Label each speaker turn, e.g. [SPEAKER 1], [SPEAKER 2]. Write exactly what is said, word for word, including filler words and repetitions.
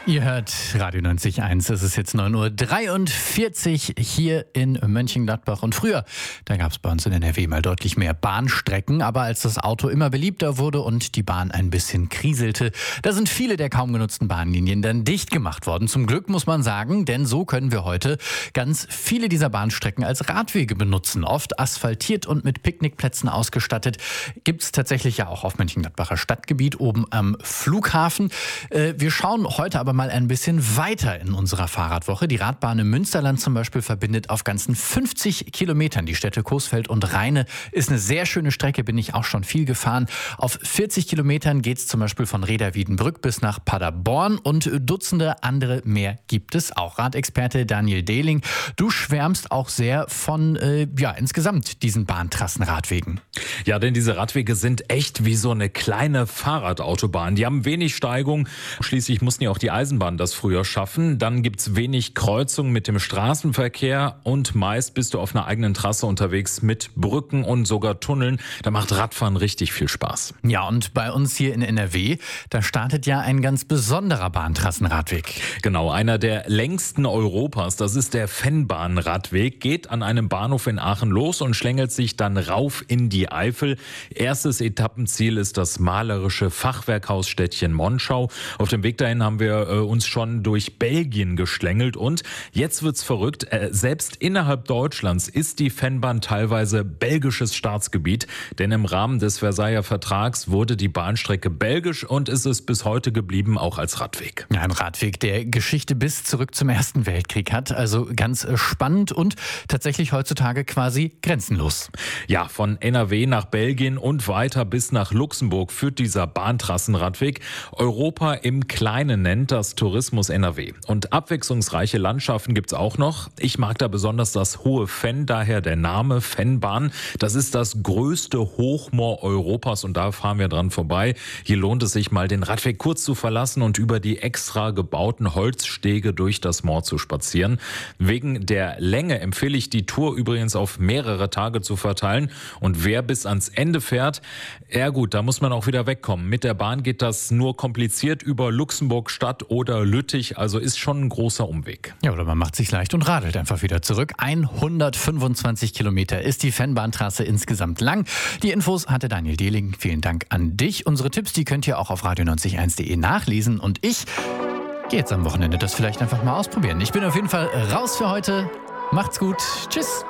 [SPEAKER 1] Ihr hört Radio neunzig Komma eins, es ist jetzt neun Uhr dreiundvierzig hier in Mönchengladbach. Und früher, da gab es bei uns in N R W mal deutlich mehr Bahnstrecken. Aber als das Auto immer beliebter wurde und die Bahn ein bisschen kriselte, da sind viele der kaum genutzten Bahnlinien dann dicht gemacht worden. Zum Glück muss man sagen, denn so können wir heute ganz viele dieser Bahnstrecken als Radwege benutzen. Oft asphaltiert und mit Picknickplätzen ausgestattet. Gibt es tatsächlich ja auch auf Mönchengladbacher Stadtgebiet oben am Flughafen. Äh, wir schauen heute aber mal ein bisschen weiter in unserer Fahrradwoche. Die Radbahn im Münsterland zum Beispiel verbindet auf ganzen fünfzig Kilometern die Städte Coesfeld und Rheine. Ist eine sehr schöne Strecke, bin ich auch schon viel gefahren. Auf vierzig Kilometern geht es zum Beispiel von Reda-Wiedenbrück bis nach Paderborn und Dutzende andere mehr gibt es auch. Radexperte Daniel Dehling, du schwärmst auch sehr von äh, ja, insgesamt diesen Bahntrassenradwegen.
[SPEAKER 2] Ja, denn diese Radwege sind echt wie so eine kleine Fahrradautobahn. Die haben wenig Steigung. Schließlich mussten ja auch die Eisenbahn das früher schaffen. Dann gibt's wenig Kreuzungen mit dem Straßenverkehr und meist bist du auf einer eigenen Trasse unterwegs mit Brücken und sogar Tunneln. Da macht Radfahren richtig viel Spaß.
[SPEAKER 1] Ja, und bei uns hier in N R W, da startet ja ein ganz besonderer Bahntrassenradweg.
[SPEAKER 2] Genau, einer der längsten Europas. Das ist der Vennbahnradweg. Geht an einem Bahnhof in Aachen los und schlängelt sich dann rauf in die Eifel. Erstes Etappenziel ist das malerische Fachwerkhausstädtchen Monschau. Auf dem Weg dahin haben wir äh, uns schon durch Belgien geschlängelt und jetzt wird's verrückt. Äh, selbst innerhalb Deutschlands ist die Vennbahn teilweise belgisches Staatsgebiet, denn im Rahmen des Versailler Vertrags wurde die Bahnstrecke belgisch und ist es bis heute geblieben, auch als Radweg.
[SPEAKER 1] Ja, ein Radweg, der Geschichte bis zurück zum Ersten Weltkrieg hat, also ganz spannend und tatsächlich heutzutage quasi grenzenlos.
[SPEAKER 2] Ja, von N R W nach Belgien und weiter bis nach Luxemburg führt dieser Bahntrassenradweg. Europa im Kleinen nennt das Tourismus N R W. Und abwechslungsreiche Landschaften gibt's auch noch. Ich mag da besonders das Hohe Venn, daher der Name Vennbahn. Das ist das größte Hochmoor Europas und da fahren wir dran vorbei. Hier lohnt es sich mal, den Radweg kurz zu verlassen und über die extra gebauten Holzstege durch das Moor zu spazieren. Wegen der Länge empfehle ich die Tour übrigens auf mehrere Tage zu verteilen. Und wer bis ans Ende fährt, ja gut, da muss man auch wieder wegkommen. Mit der Bahn geht das nur kompliziert über Luxemburg Stadt oder Lüttich, also ist schon ein großer Umweg.
[SPEAKER 1] Ja, oder man macht sich leicht und radelt einfach wieder zurück. hundertfünfundzwanzig Kilometer ist die Vennbahntrasse insgesamt lang. Die Infos hatte Daniel Dehling. Vielen Dank an dich. Unsere Tipps, die könnt ihr auch auf radio neunzig Komma eins punkt de nachlesen. Und ich gehe jetzt am Wochenende das vielleicht einfach mal ausprobieren. Ich bin auf jeden Fall raus für heute. Macht's gut. Tschüss.